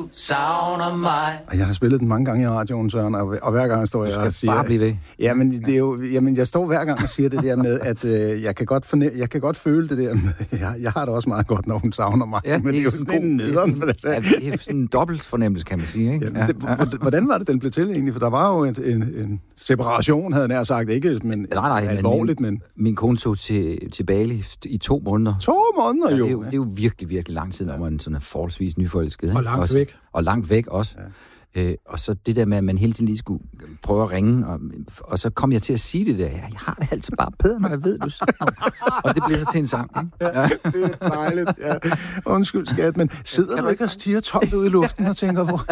du savner mig. Og jeg har spillet den mange gange i radioen, Søren, og hver gang står jeg og siger... bare blive ved. Jamen, det er jo, jeg står hver gang og siger det der med, at jeg kan godt føle det der med... Jeg har det også meget godt, når hun savner mig. Ja, men det er jo sådan en nederen for det. Ja, det er sådan en dobbelt fornemmelse, kan man sige. Ikke? Ja. Hvordan var det, den blev til egentlig? For der var jo en separation, havde jeg nær sagt. Ikke men alvorligt, men... Min kone tog til Bali i 2 måneder. 2 måneder, jo. Det er jo virkelig, virkelig lang tid, når man sådan er forholdsvis nyforelsket. Og langt væk. Og langt væk også. Ja. Og så det der med, at man hele tiden lige skulle prøve at ringe, og så kom jeg til at sige det der. Jeg har det altid bare bedre, når jeg ved, du og det blev så til en sang. Ikke? Ja, det er dejligt. Ja. Undskyld, skat, men sidder du ikke og stiger tomt ud i luften og tænker, hvor...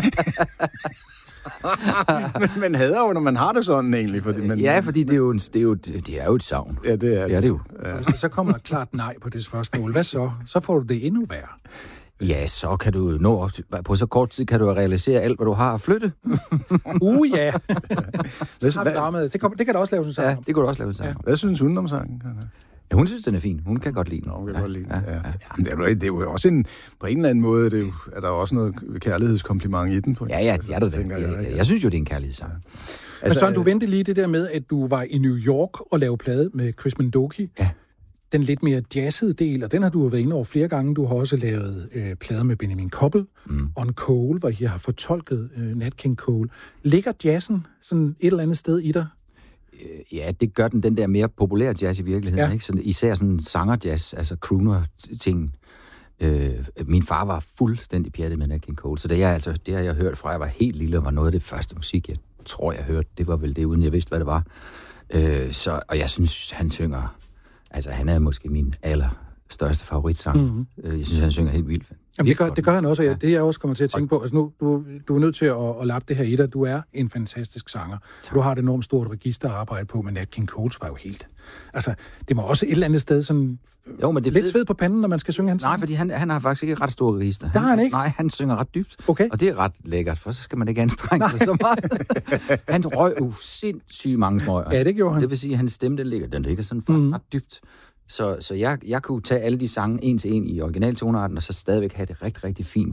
men hader jo, når man har det sådan egentlig. Fordi man... Ja, fordi det er jo et savn. Ja, det er det jo. Ja. Hvis der så kommer et klart nej på det spørgsmål, hvad så? Så får du det endnu værre. Ja, så kan du nå op på så kort tid, kan du realisere alt, hvad du har at flytte. Ja. Det kan du også lave sådan en sang. Ja, det kunne du også lave sådan en sang. Hvad synes hun om sangen? Ja, hun synes, den er fin. Hun kan godt lide den. Hun kan godt lide den, ja. Jamen, det er jo også på en eller anden måde, er der også noget kærlighedskompliment i den. På ja, det er det. Jeg synes jo, det er en kærlighedssang. Men Søren, du ventede lige det der med, at du var i New York og lavede plade med Chris Mendoki. Ja. Den lidt mere jazzede del, og den har du været inde over flere gange. Du har også lavet plader med Benjamin Koppel, On Cole, hvor I har fortolket Nat King Cole. Ligger jazzen sådan et eller andet sted i dig? Ja, det gør den der mere populære jazz i virkeligheden. Ja. Ikke? Sådan, især sådan sanger-jazz, altså crooner-ting. Min far var fuldstændig pjattet med Nat King Cole, så det har jeg hørt fra, jeg var helt lille, og var noget af det første musik, jeg tror, jeg hørte. Det var vel det, uden jeg vidste, hvad det var. Og jeg synes, han synger... Altså, han er måske min allerstørste favoritsang. Mm-hmm. Jeg synes, han synger helt vildt. Jamen, det gør han også, og det jeg også kommer til at tænke på. Altså nu, du er nødt til at lappe det her i dig. Du er en fantastisk sanger. Tak. Du har et enormt stort register at arbejde på, men Nat King Cole var jo helt... Altså, det må også et eller andet sted sådan... Jo, men det lidt sved på panden, når man skal synge hans sang. Nej, fordi han har faktisk ikke et ret stort register. Det har han ikke? Nej, han synger ret dybt. Okay. Og det er ret lækkert, for så skal man ikke anstrenge sig så meget. Han røg sindssygt mange smøger. Ja, det gjorde han. Det vil sige, at hans stemme, den ligger sådan faktisk ret dybt. Så jeg kunne tage alle de sange en til en i originaltonarten, og så stadigvæk have det rigtig, rigtig fint,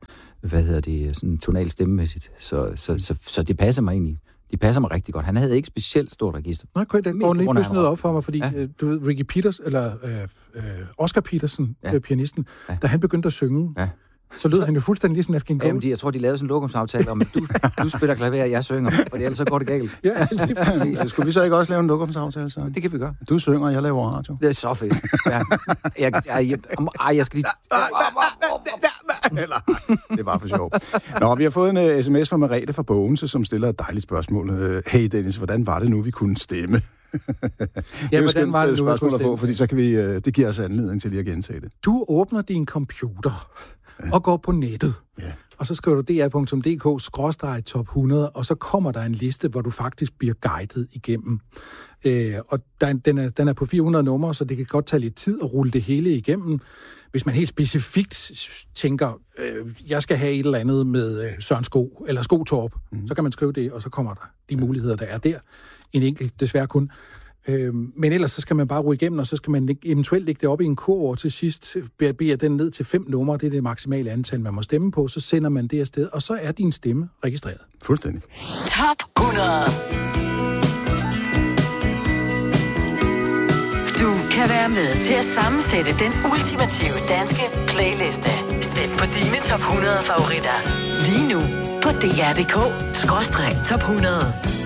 sådan tonal stemmemæssigt. Så det passer mig egentlig. De passer mig rigtig godt. Han havde ikke specielt stort register. Nej, det går lige pludselig noget op for mig, fordi du ved, Ricky Peters, eller Oscar Peterson, pianisten, da han begyndte at synge, så lød han jo fuldstændig ligesom Nat King Cole. Jamen, jeg tror, de lavede sådan en lokumsaftale om, at du spiller klaver, og jeg synger, for ellers så går det galt. Ja, lige præcis. Så skulle vi så ikke også lave en lokumsaftale, så? Det kan vi gøre. Du synger, og jeg laver radio. Det er så fedt. Jeg skal lige... Det var for sjov. Nå, vi har fået en sms fra Merete fra Bogense, som stiller et dejligt spørgsmål. Hey Dennis, hvordan var det nu, vi kunne stemme? Ja, hvordan var det nu, vi kunne stemme? Fordi så kan vi, det giver os anledning til lige at gentage det. Du åbner din computer og går på nettet. Ja. Og så skriver du dr.dk/top 100, og så kommer der en liste, hvor du faktisk bliver guidet igennem. Og den er på 400 numre, så det kan godt tage lidt tid at rulle det hele igennem. Hvis man helt specifikt tænker, jeg skal have et eller andet med Søren Sko, eller Skotorp, så kan man skrive det, og så kommer der de muligheder, der er der. En enkelt, desværre kun. Men ellers så skal man bare rulle igennem, og så skal man eventuelt lægge det op i en kurv, og til sidst beder den ned til 5 numre, det er det maksimale antal, man må stemme på, så sender man det afsted, og så er din stemme registreret. Fuldstændig. Top 100. Du kan være med til at sammensætte den ultimative danske playliste. Stem på dine top 100 favoritter. Lige nu på dr.dk/top 100.